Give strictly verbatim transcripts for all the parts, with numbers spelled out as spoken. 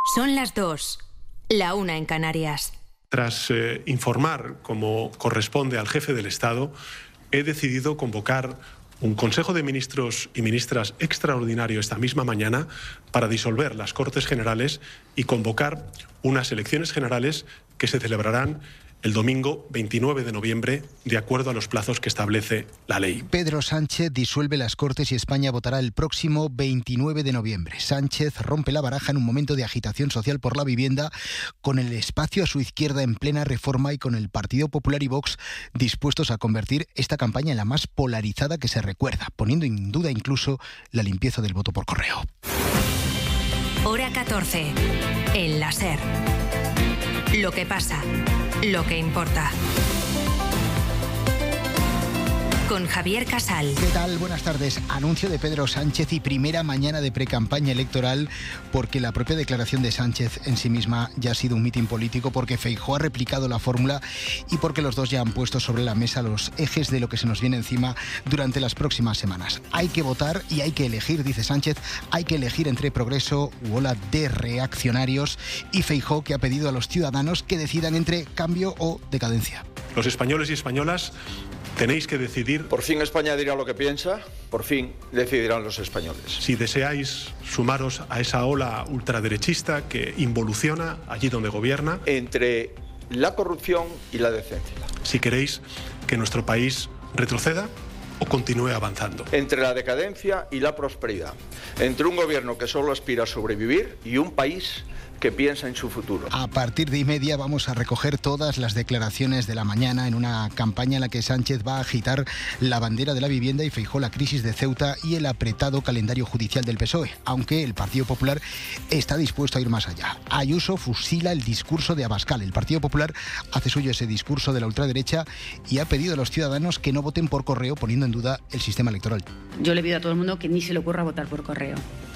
Son las dos, la una en Canarias. Tras eh, informar, como corresponde al jefe del Estado, he decidido convocar un Consejo de Ministros y Ministras extraordinario esta misma mañana para disolver las Cortes Generales y convocar unas elecciones generales que se celebrarán el domingo veintinueve de noviembre, de acuerdo a los plazos que establece la ley. Pedro Sánchez disuelve las Cortes y España votará el próximo veintinueve de noviembre. Sánchez rompe la baraja en un momento de agitación social por la vivienda, con el espacio a su izquierda en plena reforma y con el Partido Popular y Vox dispuestos a convertir esta campaña en la más polarizada que se recuerda, poniendo en duda incluso la limpieza del voto por correo. Hora catorce. El láser. Lo que pasa, lo que importa. Con Javier Casal. ¿Qué tal? Buenas tardes. Anuncio de Pedro Sánchez y primera mañana de precampaña electoral, porque la propia declaración de Sánchez en sí misma ya ha sido un mitin político, porque Feijóo ha replicado la fórmula y porque los dos ya han puesto sobre la mesa los ejes de lo que se nos viene encima durante las próximas semanas. Hay que votar y hay que elegir, dice Sánchez, hay que elegir entre progreso u ola de reaccionarios, y Feijóo, que ha pedido a los ciudadanos que decidan entre cambio o decadencia. Los españoles y españolas tenéis que decidir. Por fin España dirá lo que piensa, por fin decidirán los españoles. Si deseáis sumaros a esa ola ultraderechista que involuciona allí donde gobierna. Entre la corrupción y la decencia. Si queréis que nuestro país retroceda o continúe avanzando. Entre la decadencia y la prosperidad. Entre un gobierno que solo aspira a sobrevivir y un país que piensa en su futuro. A partir de y media vamos a recoger todas las declaraciones de la mañana en una campaña en la que Sánchez va a agitar la bandera de la vivienda y Feijóo la crisis de Ceuta y el apretado calendario judicial del P S O E, aunque el Partido Popular está dispuesto a ir más allá. Ayuso fusila el discurso de Abascal. El Partido Popular hace suyo ese discurso de la ultraderecha y ha pedido a los ciudadanos que no voten por correo, poniendo en duda el sistema electoral. Yo le pido a todo el mundo que ni se le ocurra votar por correo.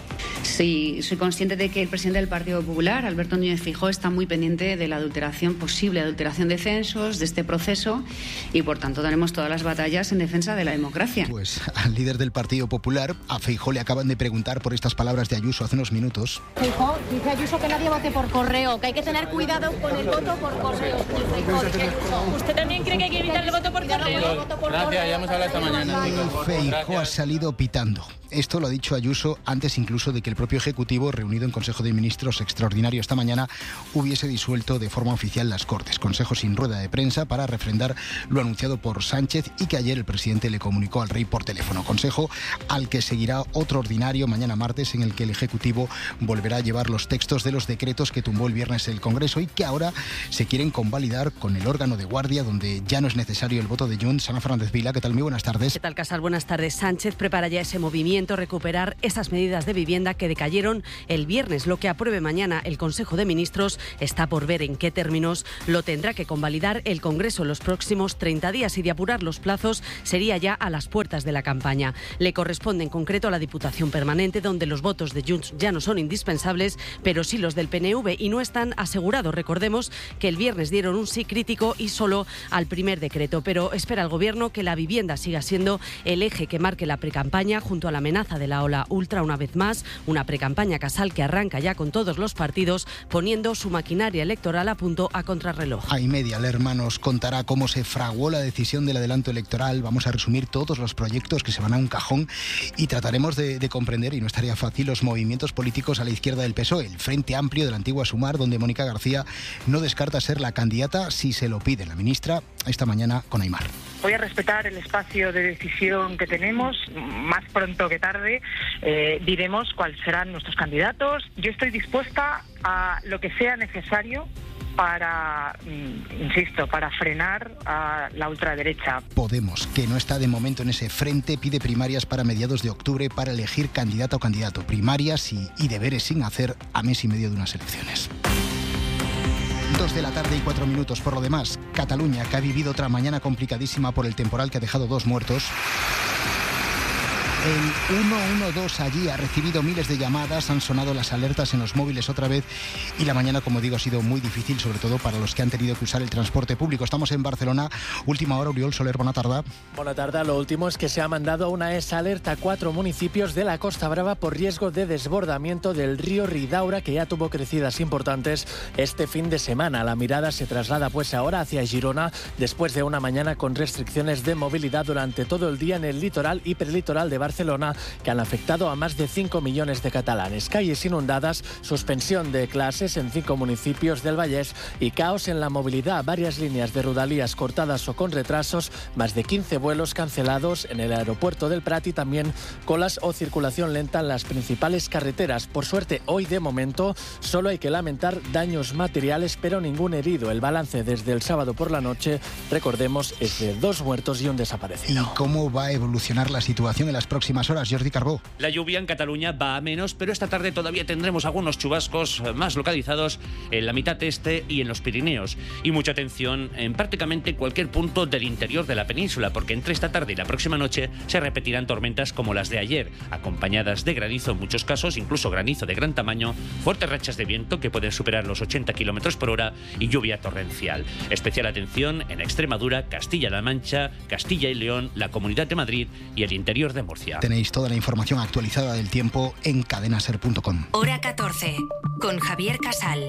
Sí, soy consciente de que el presidente del Partido Popular, Alberto Núñez Feijóo, está muy pendiente de la adulteración, posible adulteración de censos, de este proceso, y por tanto daremos todas las batallas en defensa de la democracia. Pues al líder del Partido Popular, a Feijóo, le acaban de preguntar por estas palabras de Ayuso hace unos minutos. Feijóo, dice Ayuso que nadie vote por correo, que hay que tener cuidado con el voto por correo. Feijóo, dice Ayuso. ¿Usted también cree que hay que evitar el voto por correo? Gracias, ya hemos hablado esta mañana. Feijóo ha salido pitando. Esto lo ha dicho Ayuso antes incluso de que el propio Ejecutivo, reunido en Consejo de Ministros extraordinario esta mañana, hubiese disuelto de forma oficial las Cortes. Consejo sin rueda de prensa para refrendar lo anunciado por Sánchez y que ayer el presidente le comunicó al rey por teléfono. Consejo al que seguirá otro ordinario mañana martes, en el que el Ejecutivo volverá a llevar los textos de los decretos que tumbó el viernes el Congreso y que ahora se quieren convalidar con el órgano de guardia, donde ya no es necesario el voto de Junts. Ana Fernández Vila, ¿qué tal? Muy buenas tardes. ¿Qué tal, Casal? Buenas tardes. Sánchez prepara ya ese movimiento, recuperar esas medidas de vivienda que decayeron el viernes. Lo que apruebe mañana el Consejo de Ministros está por ver en qué términos. Lo tendrá que convalidar el Congreso en los próximos treinta días, y de apurar los plazos sería ya a las puertas de la campaña. Le corresponde en concreto a la Diputación Permanente, donde los votos de Junts ya no son indispensables, pero sí los del P N V, y no están asegurados. Recordemos que el viernes dieron un sí crítico y solo al primer decreto, pero espera el Gobierno que la vivienda siga siendo el eje que marque la precampaña, junto a la amenaza de la ola ultra. Una vez más, una precampaña, Casal, que arranca ya con todos los partidos poniendo su maquinaria electoral a punto a contrarreloj. A y media, Lerma nos contará cómo se fraguó la decisión del adelanto electoral. Vamos a resumir todos los proyectos que se van a un cajón y trataremos de, de comprender, y no estaría fácil, los movimientos políticos a la izquierda del P S O E, el Frente Amplio de la antigua Sumar, donde Mónica García no descarta ser la candidata si se lo pide la ministra, esta mañana con Aimar. Voy a respetar el espacio de decisión que tenemos. Más pronto que tarde eh, diremos cuáles serán nuestros candidatos. Yo estoy dispuesta a lo que sea necesario para, insisto, para frenar a la ultraderecha. Podemos, que no está de momento en ese frente, pide primarias para mediados de octubre para elegir candidata o candidato. Primarias y, y deberes sin hacer a mes y medio de unas elecciones. Dos de la tarde y cuatro minutos. Por lo demás, Cataluña, que ha vivido otra mañana complicadísima por el temporal que ha dejado dos muertos. El uno uno dos allí ha recibido miles de llamadas, han sonado las alertas en los móviles otra vez y la mañana, como digo, ha sido muy difícil, sobre todo para los que han tenido que usar el transporte público. Estamos en Barcelona, última hora. Oriol Soler, buena tarde. Buena tarde. Lo último es que se ha mandado una esa alerta a cuatro municipios de la Costa Brava por riesgo de desbordamiento del río Ridaura, que ya tuvo crecidas importantes este fin de semana. La mirada se traslada pues ahora hacia Girona, después de una mañana con restricciones de movilidad durante todo el día en el litoral y perlitoral de Barcelona, que han afectado a más de cinco millones de catalanes. Calles inundadas, suspensión de clases en cinco municipios del Vallès y caos en la movilidad. Varias líneas de Rodalies cortadas o con retrasos, más de quince vuelos cancelados en el aeropuerto del Prat y también colas o circulación lenta en las principales carreteras. Por suerte, hoy de momento solo hay que lamentar daños materiales, pero ningún herido. El balance desde el sábado por la noche, recordemos, es de dos muertos y un desaparecido. ¿Y cómo va a evolucionar la situación en las próximas horas, Jordi Carbó? La lluvia en Cataluña va a menos, pero esta tarde todavía tendremos algunos chubascos más localizados en la mitad este y en los Pirineos. Y mucha atención en prácticamente cualquier punto del interior de la península, porque entre esta tarde y la próxima noche se repetirán tormentas como las de ayer, acompañadas de granizo en muchos casos, incluso granizo de gran tamaño, fuertes rachas de viento que pueden superar los ochenta kilómetros por hora y lluvia torrencial. Especial atención en Extremadura, Castilla-La Mancha, Castilla y León, la Comunidad de Madrid y el interior de Murcia. Tenéis toda la información actualizada del tiempo en cadena ser punto com. Hora catorce, con Javier Casal.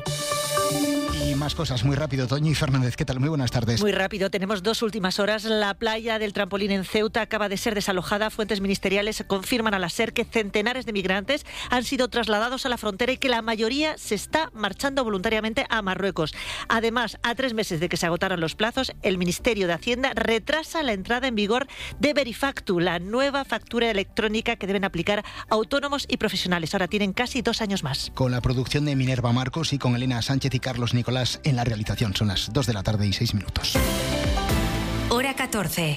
Y más cosas muy rápido. Toñi Fernández, ¿qué tal? Muy buenas tardes. Muy rápido, tenemos dos últimas horas. La playa del Trampolín en Ceuta acaba de ser desalojada. Fuentes ministeriales confirman a la SER que centenares de migrantes han sido trasladados a la frontera y que la mayoría se está marchando voluntariamente a Marruecos. Además, a tres meses de que se agotaran los plazos, el Ministerio de Hacienda retrasa la entrada en vigor de Verifactu, la nueva factura electrónica que deben aplicar autónomos y profesionales. Ahora tienen casi dos años más. Con la producción de Minerva Marcos y con Elena Sánchez y Carlos Nicolás en la realización. Son las dos de la tarde y seis minutos. Hora catorce.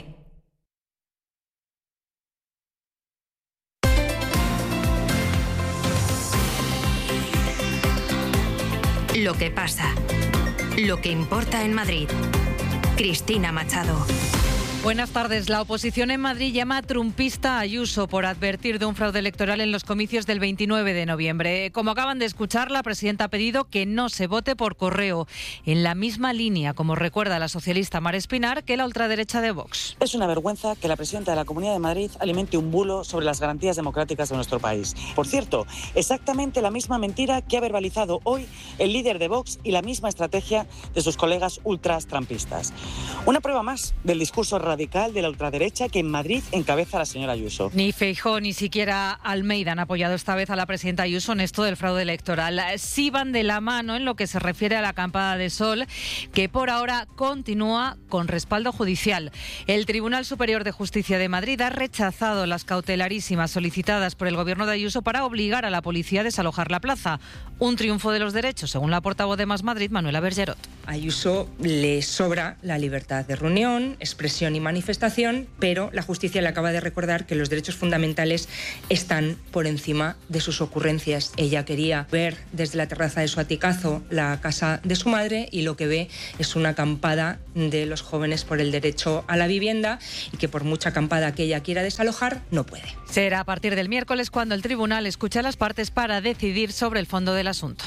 Lo que pasa. Lo que importa en Madrid. Cristina Machado. Buenas tardes. La oposición en Madrid llama trumpista a Ayuso por advertir de un fraude electoral en los comicios del veintinueve de noviembre. Como acaban de escuchar, la presidenta ha pedido que no se vote por correo, en la misma línea, como recuerda la socialista Mar Espinar, que la ultraderecha de Vox. Es una vergüenza que la presidenta de la Comunidad de Madrid alimente un bulo sobre las garantías democráticas de nuestro país. Por cierto, exactamente la misma mentira que ha verbalizado hoy el líder de Vox y la misma estrategia de sus colegas ultras trampistas. Una prueba más del discurso radical de la ultraderecha que en Madrid encabeza la señora Ayuso. Ni Feijóo ni siquiera Almeida han apoyado esta vez a la presidenta Ayuso en esto del fraude electoral. Sí van de la mano en lo que se refiere a la acampada de sol, que por ahora continúa con respaldo judicial. El Tribunal Superior de Justicia de Madrid ha rechazado las cautelarísimas solicitadas por el gobierno de Ayuso para obligar a la policía a desalojar la plaza. Un triunfo de los derechos, según la portavoz de Más Madrid, Manuela Bergerot. A Ayuso le sobra la libertad de reunión, expresión y manifestación, pero la justicia le acaba de recordar que los derechos fundamentales están por encima de sus ocurrencias. Ella quería ver desde la terraza de su aticazo la casa de su madre y lo que ve es una acampada de los jóvenes por el derecho a la vivienda y que por mucha acampada que ella quiera desalojar, no puede. Será a partir del miércoles cuando el tribunal escuche a las partes para decidir sobre el fondo del asunto.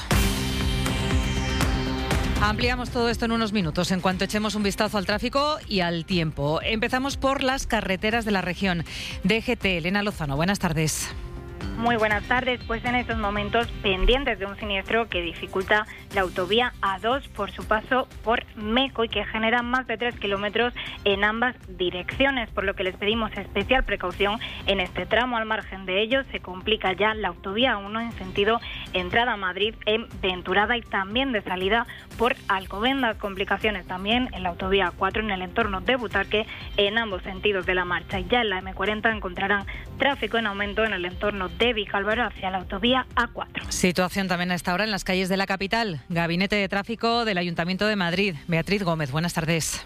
Ampliamos todo esto en unos minutos, en cuanto echemos un vistazo al tráfico y al tiempo. Empezamos por las carreteras de la región. D G T, Elena Lozano, buenas tardes. Muy buenas tardes. Pues en estos momentos pendientes de un siniestro que dificulta la autovía A dos por su paso por Meco y que genera más de tres kilómetros en ambas direcciones, por lo que les pedimos especial precaución en este tramo. Al margen de ello, se complica ya la autovía A uno en sentido entrada a Madrid en Venturada y también de salida por Alcobendas. Complicaciones también en la autovía A cuatro en el entorno de Butarque en ambos sentidos de la marcha. Y ya en la eme cuarenta encontrarán tráfico en aumento en el entorno de Vicálvaro hacia la autovía A cuatro. Situación también a esta hora en las calles de la capital. Gabinete de Tráfico del Ayuntamiento de Madrid. Beatriz Gómez, buenas tardes.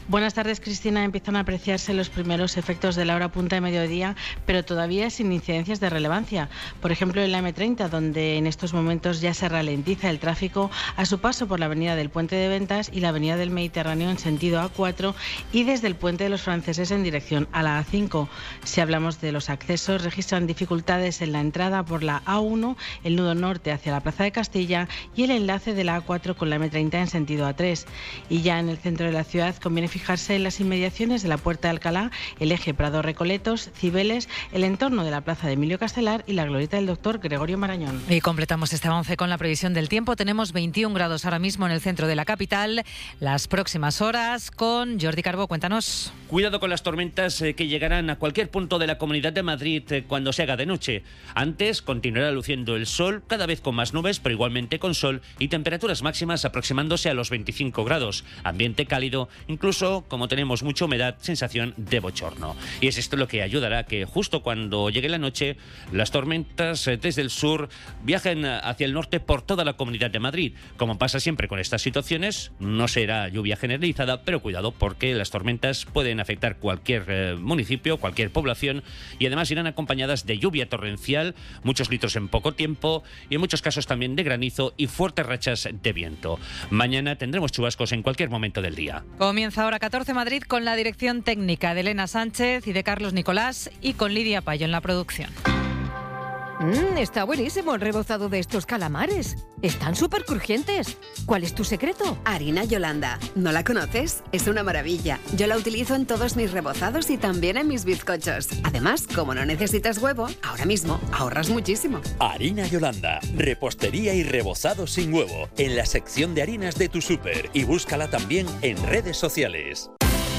Buenas tardes, Cristina. Empiezan a apreciarse los primeros efectos de la hora punta de mediodía, pero todavía sin incidencias de relevancia. Por ejemplo, en la eme treinta, donde en estos momentos ya se ralentiza el tráfico a su paso por la avenida del Puente de Ventas y la avenida del Mediterráneo en sentido A cuatro y desde el Puente de los Franceses en dirección a la A cinco. Si hablamos de los accesos, registran dificultades en la entrada por la A uno, el nudo norte hacia la Plaza de Castilla y el enlace de la A cuatro con la eme treinta en sentido A tres. Y ya en el centro de la ciudad conviene fijarse en las inmediaciones de la Puerta de Alcalá, el eje Prado-Recoletos, Cibeles, el entorno de la Plaza de Emilio Castelar y la glorieta del doctor Gregorio Marañón. Y completamos este avance con la previsión del tiempo. Tenemos veintiún grados ahora mismo en el centro de la capital. Las próximas horas con Jordi Carbó, cuéntanos. Cuidado con las tormentas eh, que llegarán a cualquier punto de la Comunidad de Madrid eh, cuando se haga de noche. Antes continuará luciendo el sol, cada vez con más nubes, pero igualmente con sol y temperaturas máximas aproximándose a los veinticinco grados. Ambiente cálido, incluso como tenemos mucha humedad, sensación de bochorno. Y es esto lo que ayudará a que justo cuando llegue la noche, las tormentas eh, desde el sur viajen hacia el norte por toda la Comunidad de Madrid. Como pasa siempre con estas situaciones, no será lluvia generalizada, pero cuidado porque las tormentas pueden afectar cualquier eh, municipio, cualquier población, y además irán acompañadas de lluvia torrencial, muchos litros en poco tiempo y en muchos casos también de granizo y fuertes rachas de viento. Mañana tendremos chubascos en cualquier momento del día. Comienza ahora catorce Madrid con la dirección técnica de Elena Sánchez y de Carlos Nicolás y con Lidia Payo en la producción. Mmm, está buenísimo el rebozado de estos calamares. Están súper crujientes. ¿Cuál es tu secreto? Harina Yolanda. ¿No la conoces? Es una maravilla. Yo la utilizo en todos mis rebozados y también en mis bizcochos. Además, como no necesitas huevo, ahora mismo ahorras muchísimo. Harina Yolanda. Repostería y rebozado sin huevo. En la sección de harinas de tu súper. Y búscala también en redes sociales.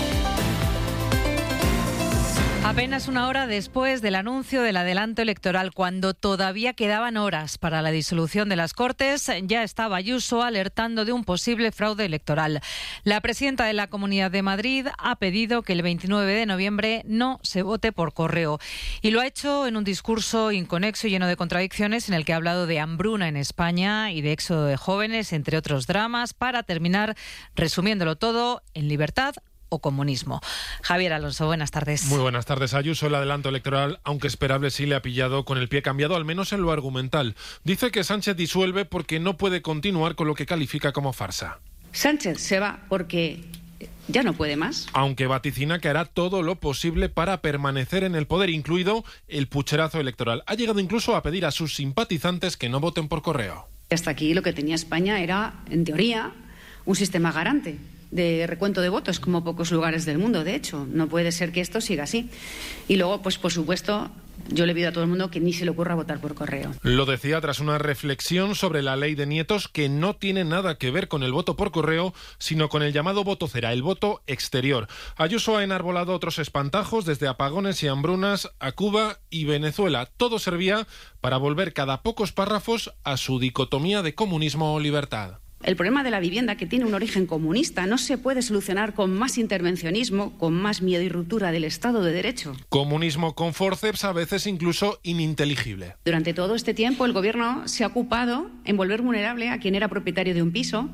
Apenas una hora después del anuncio del adelanto electoral, cuando todavía quedaban horas para la disolución de las Cortes, ya estaba Ayuso alertando de un posible fraude electoral. La presidenta de la Comunidad de Madrid ha pedido que el veintinueve de noviembre no se vote por correo. Y lo ha hecho en un discurso inconexo y lleno de contradicciones en el que ha hablado de hambruna en España y de éxodo de jóvenes, entre otros dramas, para terminar resumiéndolo todo en libertad o comunismo. Javier Alonso, buenas tardes. Muy buenas tardes. Ayuso, el adelanto electoral, aunque esperable, sí le ha pillado con el pie cambiado, al menos en lo argumental. Dice que Sánchez disuelve porque no puede continuar con lo que califica como farsa. Sánchez se va porque ya no puede más. Aunque vaticina que hará todo lo posible para permanecer en el poder, incluido el pucherazo electoral. Ha llegado incluso a pedir a sus simpatizantes que no voten por correo. Hasta aquí lo que tenía España era, en teoría, un sistema garante de recuento de votos, como pocos lugares del mundo, de hecho. No puede ser que esto siga así. Y luego, pues por supuesto, yo le pido a todo el mundo que ni se le ocurra votar por correo. Lo decía tras una reflexión sobre la ley de nietos que no tiene nada que ver con el voto por correo, sino con el llamado voto cera, el voto exterior. Ayuso ha enarbolado otros espantajos, desde apagones y hambrunas a Cuba y Venezuela. Todo servía para volver cada pocos párrafos a su dicotomía de comunismo o libertad. El problema de la vivienda, que tiene un origen comunista, no se puede solucionar con más intervencionismo, con más miedo y ruptura del Estado de Derecho. Comunismo con forceps, a veces incluso ininteligible. Durante todo este tiempo el Gobierno se ha ocupado en volver vulnerable a quien era propietario de un piso,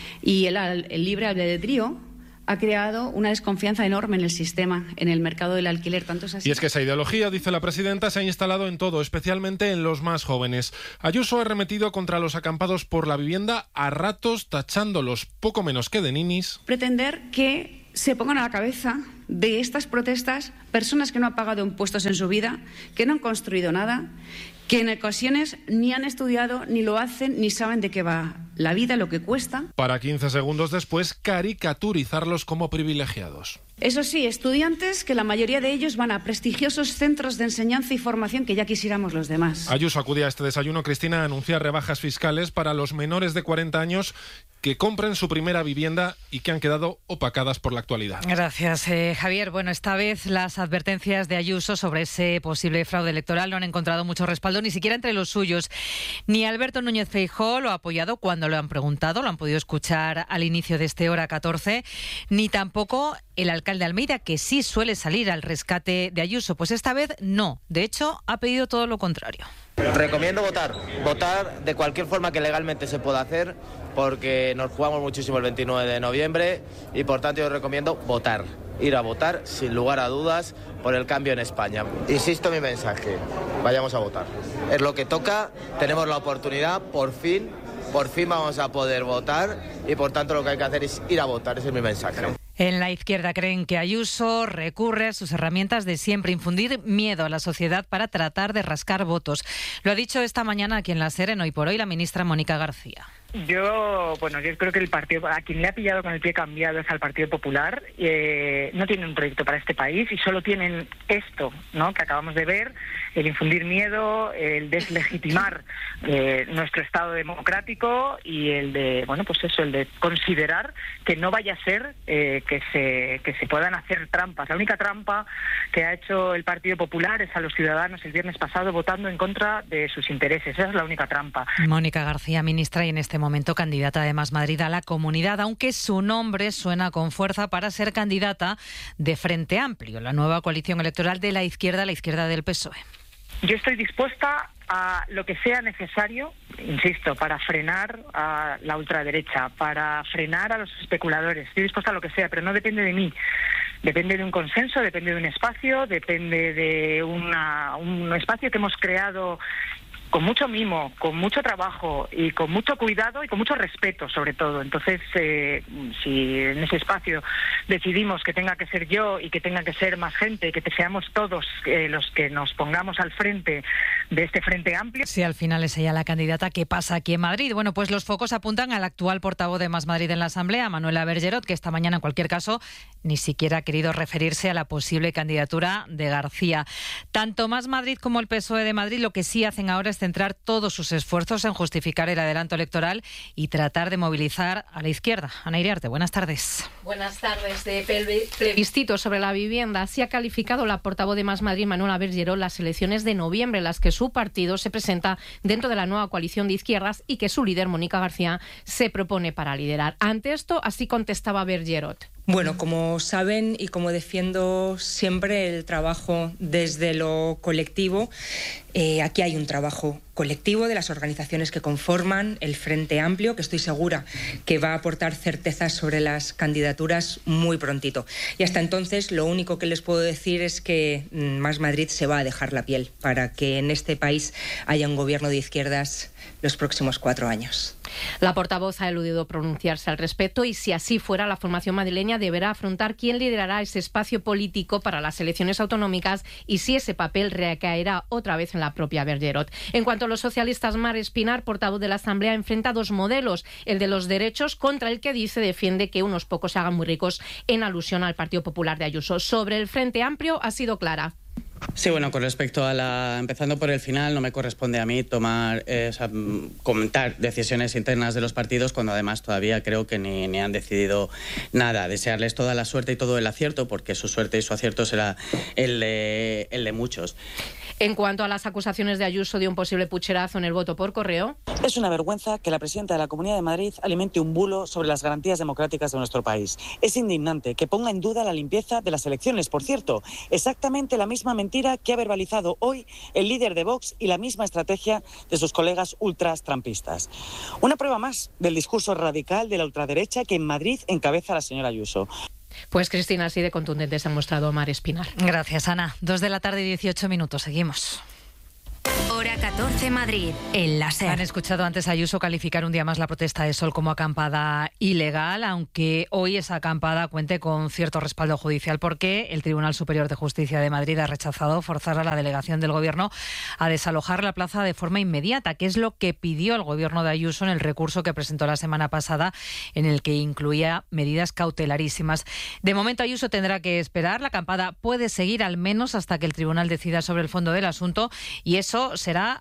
y el, el libre albedrío ha creado una desconfianza enorme en el sistema, en el mercado del alquiler. Tanto es así. Y es que esa ideología, dice la presidenta, se ha instalado en todo, especialmente en los más jóvenes. Ayuso ha arremetido contra los acampados por la vivienda, a ratos tachándolos poco menos que de ninis. Pretender que se pongan a la cabeza de estas protestas personas que no han pagado impuestos en su vida, que no han construido nada, que en ocasiones ni han estudiado, ni lo hacen, ni saben de qué va la vida, lo que cuesta. Para quince segundos después caricaturizarlos como privilegiados. Eso sí, estudiantes que la mayoría de ellos van a prestigiosos centros de enseñanza y formación que ya quisiéramos los demás. Ayuso acudía a este desayuno, Cristina, a anunciar rebajas fiscales para los menores de cuarenta años que compren su primera vivienda y que han quedado opacadas por la actualidad. Gracias, eh, Javier. Bueno, esta vez las advertencias de Ayuso sobre ese posible fraude electoral no han encontrado mucho respaldo, ni siquiera entre los suyos. Ni Alberto Núñez Feijóo lo ha apoyado cuando lo han preguntado, lo han podido escuchar al inicio de este Hora catorce, ni tampoco el alcalde alcalde Almeida, que sí suele salir al rescate de Ayuso, pues esta vez no. De hecho, ha pedido todo lo contrario. Recomiendo votar, votar de cualquier forma que legalmente se pueda hacer, porque nos jugamos muchísimo el veintinueve de noviembre y por tanto yo recomiendo votar, ir a votar sin lugar a dudas por el cambio en España. Insisto en mi mensaje, vayamos a votar. Es lo que toca, tenemos la oportunidad, por fin, por fin vamos a poder votar y por tanto lo que hay que hacer es ir a votar, ese es mi mensaje. En la izquierda creen que Ayuso recurre a sus herramientas de siempre, infundir miedo a la sociedad para tratar de rascar votos. Lo ha dicho esta mañana aquí en La SER, en Hoy por Hoy, la ministra Mónica García. Yo, bueno, yo creo que el partido, a quien le ha pillado con el pie cambiado es al Partido Popular. Eh, no tienen un proyecto para este país y solo tienen esto, ¿no?, que acabamos de ver, el infundir miedo, el deslegitimar eh, nuestro Estado democrático y el de, bueno, pues eso, el de considerar que no vaya a ser eh, que se que se puedan hacer trampas. La única trampa que ha hecho el Partido Popular es a los ciudadanos el viernes pasado votando en contra de sus intereses. Esa es la única trampa. Mónica García, ministra, y en este momento candidata de Más Madrid a la Comunidad, aunque su nombre suena con fuerza para ser candidata de Frente Amplio, la nueva coalición electoral de la izquierda, la izquierda del P S O E. Yo estoy dispuesta a lo que sea necesario, insisto, para frenar a la ultraderecha, para frenar a los especuladores. Estoy dispuesta a lo que sea, pero no depende de mí. Depende de un consenso, depende de un espacio, depende de una, un espacio que hemos creado con mucho mimo, con mucho trabajo y con mucho cuidado y con mucho respeto, sobre todo. Entonces, eh, si en ese espacio decidimos que tenga que ser yo y que tenga que ser más gente y que seamos todos eh, los que nos pongamos al frente de este Frente Amplio. Si al final es ella la candidata, ¿qué pasa aquí en Madrid? Bueno, pues los focos apuntan al actual portavoz de Más Madrid en la Asamblea, Manuela Bergerot, que esta mañana, en cualquier caso, ni siquiera ha querido referirse a la posible candidatura de García. Tanto Más Madrid como el P S O E de Madrid lo que sí hacen ahora es centrar todos sus esfuerzos en justificar el adelanto electoral y tratar de movilizar a la izquierda. Ana Iriarte, buenas tardes. Buenas tardes. De plebiscito sobre la vivienda, así ha calificado la portavoz de Más Madrid, Manuela Bergerot, las elecciones de noviembre, en las que su partido se presenta dentro de la nueva coalición de izquierdas y que su líder, Mónica García, se propone para liderar. Ante esto, así contestaba Bergerot. Bueno, como saben y como defiendo siempre el trabajo desde lo colectivo, eh, aquí hay un trabajo colectivo de las organizaciones que conforman el Frente Amplio, que estoy segura que va a aportar certezas sobre las candidaturas muy prontito. Y hasta entonces lo único que les puedo decir es que Más Madrid se va a dejar la piel para que en este país haya un gobierno de izquierdas los próximos cuatro años. La portavoz ha eludido pronunciarse al respecto y, si así fuera, la formación madrileña deberá afrontar quién liderará ese espacio político para las elecciones autonómicas y si ese papel recaerá otra vez en la propia Bergerot. En cuanto a los socialistas, Mar Espinar, portavoz de la Asamblea, enfrenta dos modelos, el de los derechos contra el que dice defiende que unos pocos se hagan muy ricos, en alusión al Partido Popular de Ayuso. Sobre el Frente Amplio ha sido clara. Sí, bueno, con respecto a la... Empezando por el final, no me corresponde a mí tomar, eh, o sea, comentar decisiones internas de los partidos cuando además todavía creo que ni, ni han decidido nada. Desearles toda la suerte y todo el acierto, porque su suerte y su acierto será el de, el de muchos. En cuanto a las acusaciones de Ayuso de un posible pucherazo en el voto por correo... Es una vergüenza que la presidenta de la Comunidad de Madrid alimente un bulo sobre las garantías democráticas de nuestro país. Es indignante que ponga en duda la limpieza de las elecciones. Por cierto, exactamente la misma mentira que ha verbalizado hoy el líder de Vox y la misma estrategia de sus colegas ultras trampistas. Una prueba más del discurso radical de la ultraderecha que en Madrid encabeza la señora Ayuso. Pues Cristina, así de contundente se ha mostrado Mar Espinar. Gracias, Ana. Dos de la tarde y dieciocho minutos. Seguimos. Hora catorce Madrid, en la SER. Han escuchado antes a Ayuso calificar un día más la protesta de Sol como acampada ilegal, aunque hoy esa acampada cuente con cierto respaldo judicial, porque el Tribunal Superior de Justicia de Madrid ha rechazado forzar a la delegación del Gobierno a desalojar la plaza de forma inmediata, que es lo que pidió el Gobierno de Ayuso en el recurso que presentó la semana pasada, en el que incluía medidas cautelarísimas. De momento, Ayuso tendrá que esperar. La acampada puede seguir al menos hasta que el Tribunal decida sobre el fondo del asunto, y eso será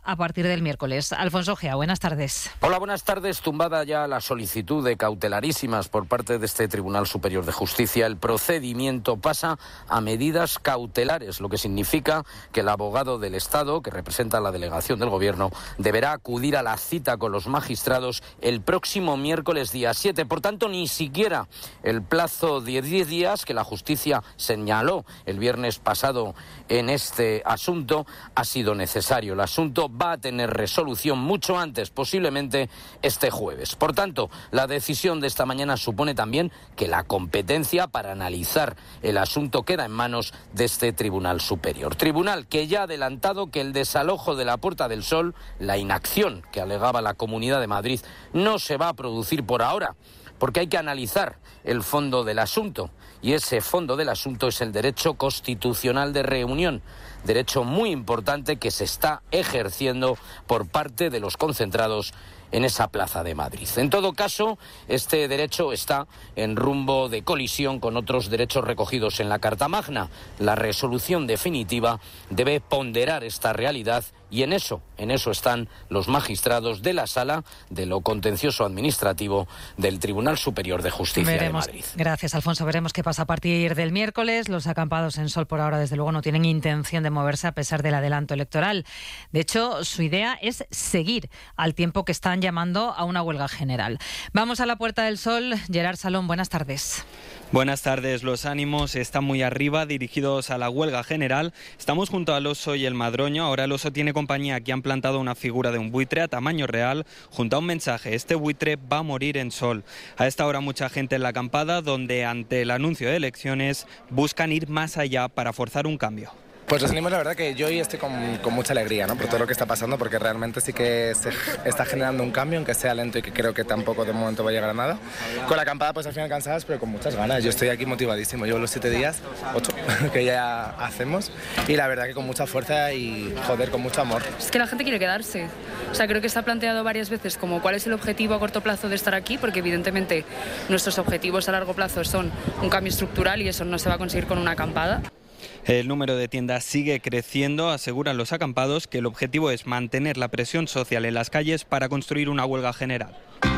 a partir del miércoles. Alfonso Gea, buenas tardes. Hola, buenas tardes. Tumbada ya la solicitud de cautelarísimas por parte de este Tribunal Superior de Justicia, el procedimiento pasa a medidas cautelares, lo que significa que el abogado del Estado, que representa la delegación del Gobierno, deberá acudir a la cita con los magistrados el próximo miércoles día siete. Por tanto, ni siquiera el plazo de diez días que la justicia señaló el viernes pasado en este asunto ha sido necesario. El asunto va a tener resolución mucho antes, posiblemente este jueves. Por tanto, la decisión de esta mañana supone también que la competencia para analizar el asunto queda en manos de este Tribunal Superior. Tribunal que ya ha adelantado que el desalojo de la Puerta del Sol, la inacción que alegaba la Comunidad de Madrid, no se va a producir por ahora, porque hay que analizar el fondo del asunto, y ese fondo del asunto es el derecho constitucional de reunión, derecho muy importante que se está ejerciendo por parte de los concentrados en esa plaza de Madrid. En todo caso, este derecho está en rumbo de colisión con otros derechos recogidos en la Carta Magna. La resolución definitiva debe ponderar esta realidad y en eso, en eso están los magistrados de la Sala de lo Contencioso Administrativo del Tribunal Superior de Justicia Veremos, de Madrid. Gracias, Alfonso. Veremos qué pasa a partir del miércoles. Los acampados en Sol por ahora, desde luego, no tienen intención de moverse a pesar del adelanto electoral. De hecho, su idea es seguir al tiempo que están llamando a una huelga general. Vamos a la Puerta del Sol. Gerard Salón, buenas tardes. Buenas tardes. Los ánimos están muy arriba, dirigidos a la huelga general. Estamos junto al Oso y el Madroño. Ahora el Oso tiene compañía. Aquí han plantado una figura de un buitre a tamaño real junto a un mensaje: este buitre va a morir en Sol. A esta hora mucha gente en la acampada, donde ante el anuncio de elecciones buscan ir más allá para forzar un cambio. Pues los ánimos, la verdad que yo hoy estoy con, con mucha alegría, ¿no?, por todo lo que está pasando, porque realmente sí que se está generando un cambio, aunque sea lento y que creo que tampoco de momento va a llegar a nada. Con la acampada pues al final cansadas, pero con muchas ganas. Yo estoy aquí motivadísimo, llevo los siete días, ocho, que ya hacemos, y la verdad que con mucha fuerza y, joder, con mucho amor. Es que la gente quiere quedarse. O sea, creo que se ha planteado varias veces como cuál es el objetivo a corto plazo de estar aquí, porque evidentemente nuestros objetivos a largo plazo son un cambio estructural y eso no se va a conseguir con una acampada. El número de tiendas sigue creciendo. Aseguran los acampados que el objetivo es mantener la presión social en las calles para construir una huelga general.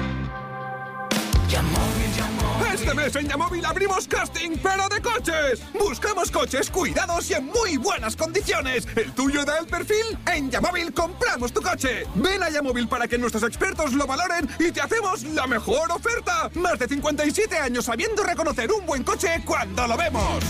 Este mes en Yamóvil abrimos casting, pero de coches. Buscamos coches cuidados y en muy buenas condiciones. ¿El tuyo da el perfil? En Yamóvil compramos tu coche. Ven a Yamóvil para que nuestros expertos lo valoren y te hacemos la mejor oferta. Más de cincuenta y siete años sabiendo reconocer un buen coche cuando lo vemos.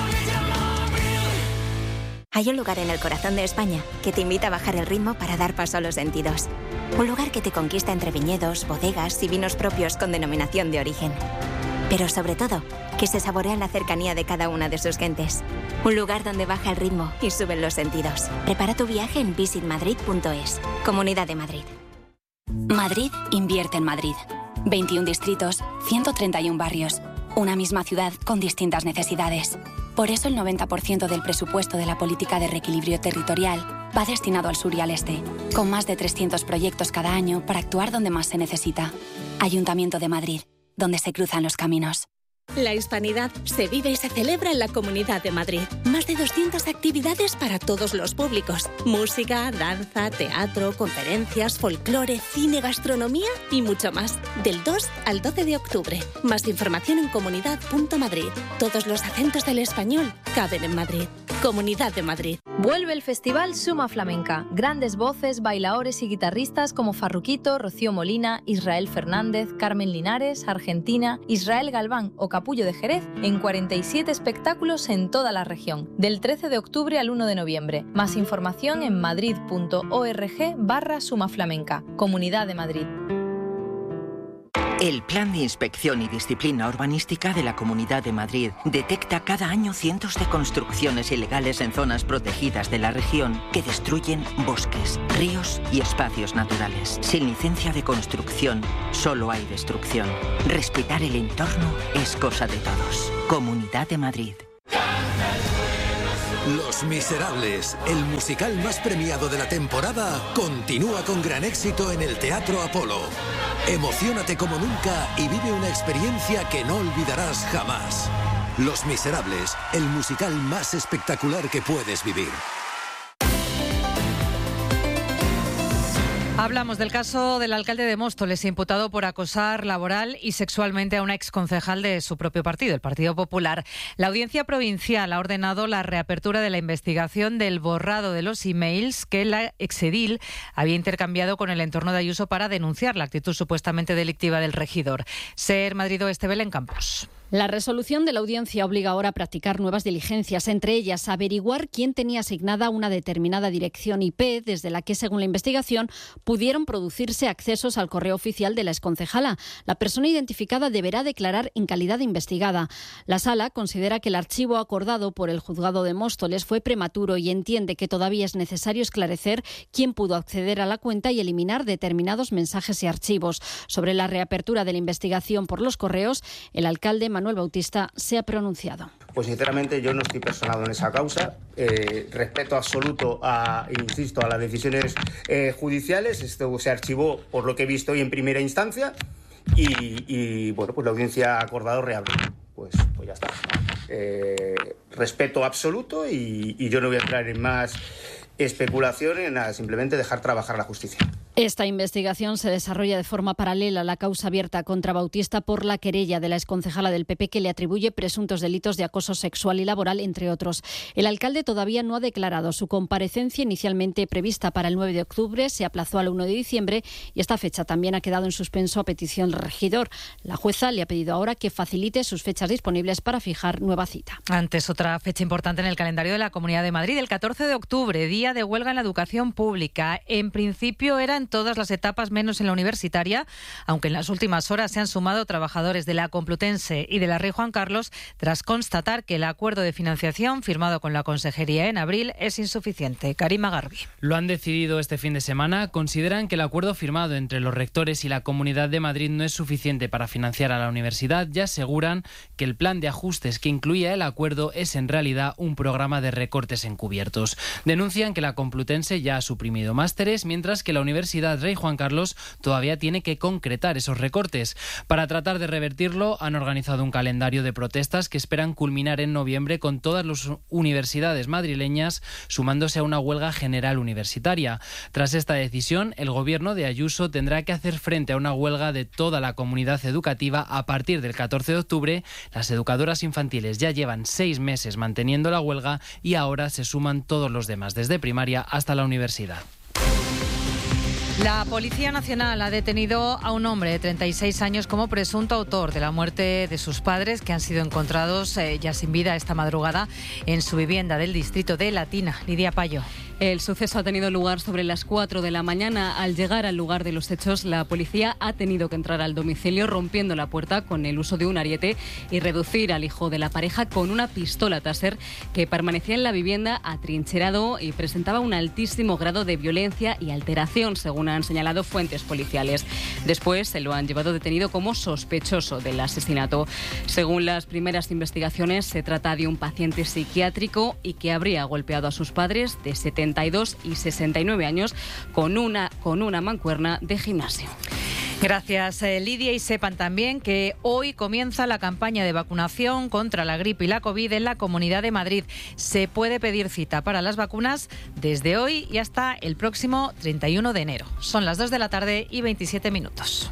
Hay un lugar en el corazón de España que te invita a bajar el ritmo para dar paso a los sentidos. Un lugar que te conquista entre viñedos, bodegas y vinos propios con denominación de origen. Pero sobre todo, que se saborea en la cercanía de cada una de sus gentes. Un lugar donde baja el ritmo y suben los sentidos. Prepara tu viaje en visit madrid punto es. Comunidad de Madrid. Madrid invierte en Madrid. veintiún distritos, ciento treinta y uno barrios. Una misma ciudad con distintas necesidades. Por eso el noventa por ciento del presupuesto de la política de reequilibrio territorial va destinado al sur y al este, con más de trescientos proyectos cada año para actuar donde más se necesita. Ayuntamiento de Madrid, donde se cruzan los caminos. La hispanidad se vive y se celebra en la Comunidad de Madrid. Más de doscientas actividades para todos los públicos. Música, danza, teatro, conferencias, folclore, cine, gastronomía y mucho más. Del dos al doce de octubre. Más información en comunidad punto madrid. Todos los acentos del español caben en Madrid. Comunidad de Madrid. Vuelve el Festival Suma Flamenca. Grandes voces, bailaores y guitarristas como Farruquito, Rocío Molina, Israel Fernández, Carmen Linares, Argentina, Israel Galván o Capullo de Jerez en cuarenta y siete espectáculos en toda la región. Del trece de octubre al uno de noviembre. Más información en madrid punto org barra Suma Flamenca. Comunidad de Madrid. El Plan de Inspección y Disciplina Urbanística de la Comunidad de Madrid detecta cada año cientos de construcciones ilegales en zonas protegidas de la región que destruyen bosques, ríos y espacios naturales. Sin licencia de construcción, solo hay destrucción. Respetar el entorno es cosa de todos. Comunidad de Madrid. Los Miserables, el musical más premiado de la temporada, continúa con gran éxito en el Teatro Apolo. Emociónate como nunca y vive una experiencia que no olvidarás jamás. Los Miserables, el musical más espectacular que puedes vivir. Hablamos del caso del alcalde de Móstoles, imputado por acosar laboral y sexualmente a una exconcejal de su propio partido, el Partido Popular. La Audiencia Provincial ha ordenado la reapertura de la investigación del borrado de los emails que la exedil había intercambiado con el entorno de Ayuso para denunciar la actitud supuestamente delictiva del regidor. Ser Madrid Oeste, Belén Campos. La resolución de la audiencia obliga ahora a practicar nuevas diligencias, entre ellas averiguar quién tenía asignada una determinada dirección I P desde la que, según la investigación, pudieron producirse accesos al correo oficial de la exconcejala. La persona identificada deberá declarar en calidad de investigada. La Sala considera que el archivo acordado por el juzgado de Móstoles fue prematuro y entiende que todavía es necesario esclarecer quién pudo acceder a la cuenta y eliminar determinados mensajes y archivos. Sobre la reapertura de la investigación por los correos, el alcalde Manuel Bautista se ha pronunciado. Pues sinceramente yo no estoy personado en esa causa. Eh, respeto absoluto a, insisto, a las decisiones eh, judiciales. Esto se archivó por lo que he visto hoy en primera instancia y, y bueno, pues la audiencia ha acordado reabrir. Pues, pues ya está. Eh, respeto absoluto y, y yo no voy a entrar en más especulaciones, nada, simplemente dejar trabajar la justicia. Esta investigación se desarrolla de forma paralela a la causa abierta contra Bautista por la querella de la exconcejala del P P que le atribuye presuntos delitos de acoso sexual y laboral, entre otros. El alcalde todavía no ha declarado. Su comparecencia, inicialmente prevista para el nueve de octubre, se aplazó al uno de diciembre y esta fecha también ha quedado en suspenso a petición del regidor. La jueza le ha pedido ahora que facilite sus fechas disponibles para fijar nueva cita. Antes, otra fecha importante en el calendario de la Comunidad de Madrid, el catorce de octubre, día de huelga en la educación pública. En principio era en todas las etapas menos en la universitaria, aunque en las últimas horas se han sumado trabajadores de la Complutense y de la Rey Juan Carlos tras constatar que el acuerdo de financiación firmado con la Consejería en abril es insuficiente. Karima Garbi. Lo han decidido este fin de semana. Consideran que el acuerdo firmado entre los rectores y la Comunidad de Madrid no es suficiente para financiar a la universidad y aseguran que el plan de ajustes que incluía el acuerdo es en realidad un programa de recortes encubiertos. Denuncian que la Complutense ya ha suprimido másteres, mientras que la Universidad Rey Juan Carlos todavía tiene que concretar esos recortes. Para tratar de revertirlo, han organizado un calendario de protestas que esperan culminar en noviembre con todas las universidades madrileñas sumándose a una huelga general universitaria. Tras esta decisión, el gobierno de Ayuso tendrá que hacer frente a una huelga de toda la comunidad educativa a partir del catorce de octubre. Las educadoras infantiles ya llevan seis meses manteniendo la huelga y ahora se suman todos los demás, desde primaria hasta la universidad. La Policía Nacional ha detenido a un hombre de treinta y seis años como presunto autor de la muerte de sus padres, que han sido encontrados eh, ya sin vida esta madrugada en su vivienda del distrito de Latina. Lidia Payo. El suceso ha tenido lugar sobre las cuatro de la mañana. Al llegar al lugar de los hechos, la policía ha tenido que entrar al domicilio rompiendo la puerta con el uso de un ariete y reducir al hijo de la pareja con una pistola Taser que permanecía en la vivienda atrincherado y presentaba un altísimo grado de violencia y alteración, según han señalado fuentes policiales. Después se lo han llevado detenido como sospechoso del asesinato. Según las primeras investigaciones, se trata de un paciente psiquiátrico y que habría golpeado a sus padres de setenta y dos y sesenta y nueve años con una, con una mancuerna de gimnasio. Gracias, eh, Lidia. Y sepan también que hoy comienza la campaña de vacunación contra la gripe y la COVID en la Comunidad de Madrid. Se puede pedir cita para las vacunas desde hoy y hasta el próximo treinta y uno de enero. Son las dos de la tarde y veintisiete minutos.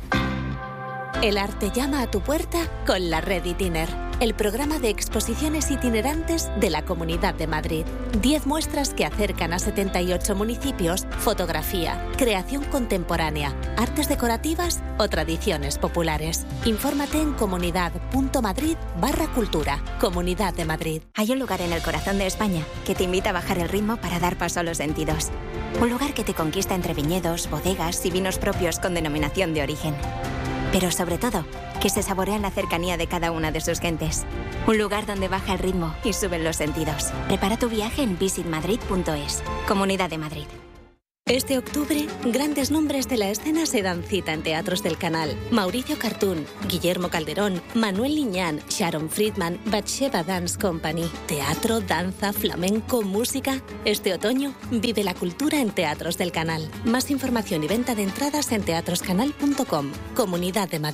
El arte llama a tu puerta con la Red Itiner, el programa de exposiciones itinerantes de la Comunidad de Madrid. Diez muestras que acercan a setenta y ocho municipios, fotografía, creación contemporánea, artes decorativas o tradiciones populares. Infórmate en comunidad.madrid barra cultura. Comunidad de Madrid. Hay un lugar en el corazón de España que te invita a bajar el ritmo para dar paso a los sentidos. Un lugar que te conquista entre viñedos, bodegas y vinos propios con denominación de origen. Pero sobre todo, que se saborea en la cercanía de cada una de sus gentes. Un lugar donde baja el ritmo y suben los sentidos. Prepara tu viaje en visit madrid punto es. Comunidad de Madrid. Este octubre, grandes nombres de la escena se dan cita en teatros del Canal. Mauricio Cartún, Guillermo Calderón, Manuel Liñán, Sharon Friedman, Batsheva Dance Company. Teatro, danza, flamenco, música. Este otoño, vive la cultura en Teatros del Canal. Más información y venta de entradas en teatroscanal punto com. Comunidad de Madrid.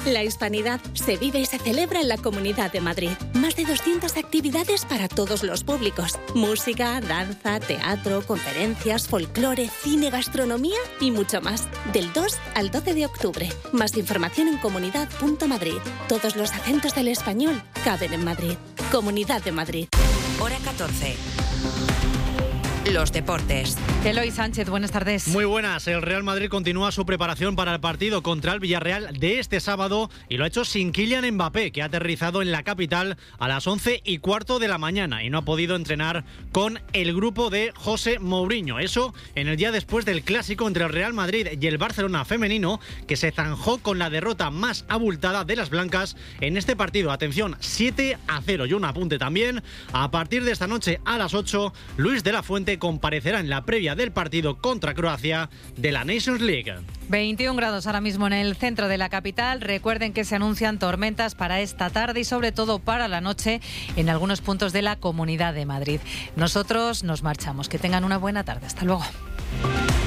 La hispanidad se vive y se celebra en la Comunidad de Madrid. Más de doscientas actividades para todos los públicos. Música, danza, teatro, conferencias, folclore, cine, gastronomía y mucho más. Del dos al doce de octubre. Más información en comunidad punto madrid. Todos los acentos del español caben en Madrid. Comunidad de Madrid. Hora catorce. Los deportes. Eloy Sánchez, buenas tardes. Muy buenas. El Real Madrid continúa su preparación para el partido contra el Villarreal de este sábado y lo ha hecho sin Kylian Mbappé, que ha aterrizado en la capital a las once y cuarto de la mañana y no ha podido entrenar con el grupo de José Mourinho. Eso en el día después del clásico entre el Real Madrid y el Barcelona femenino, que se zanjó con la derrota más abultada de las blancas en este partido. Atención, siete a cero. Y un apunte también, a partir de esta noche a las ocho, Luis de la Fuente comparecerá en la previa del partido contra Croacia de la Nations League. veintiún grados ahora mismo en el centro de la capital. Recuerden que se anuncian tormentas para esta tarde y sobre todo para la noche en algunos puntos de la Comunidad de Madrid. Nosotros nos marchamos. Que tengan una buena tarde. Hasta luego.